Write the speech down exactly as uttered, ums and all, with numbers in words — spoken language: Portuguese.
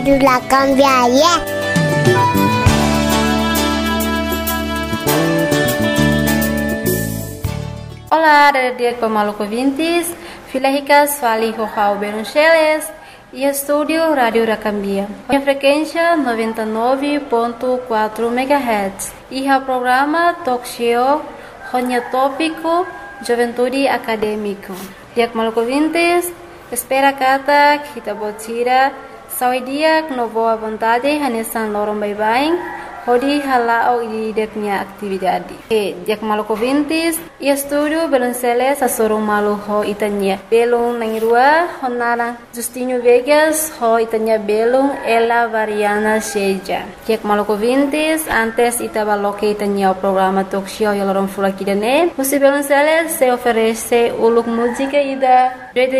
La cambiaria. Olá, dia com maluco ouvintes, Filaricas fali Rojao Beruncheles e estúdio Rádio Racambia. A frequência noventa e nove ponto quatro megahertz e o programa Talk Show Ronya Tópico Juventude Acadêmico. Dia com maluco ouvintes, espera kata kita botira sawi dia no boa vontade hanesan lorong bye-bye. Hodi halao ideknya atividade. E dia que maluco vintes e estúdio Belonceles a soro malu ho itanya. Belung nangirua honara Justinho Vegas ho itanya belung ela variana seja. Dia que maluco vintes antes itaba loke itanya o programa talk show yalorom fulakidane. Musi Belonceles se oferece uluk música ida